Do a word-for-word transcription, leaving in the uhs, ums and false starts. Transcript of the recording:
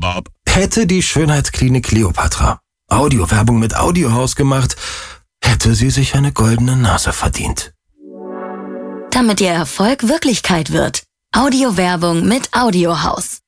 Bob. Hätte die Schönheitsklinik Kleopatra Audiowerbung mit Audiohaus gemacht, hätte sie sich eine goldene Nase verdient. Damit Ihr Erfolg Wirklichkeit wird. Audiowerbung mit Audiohaus.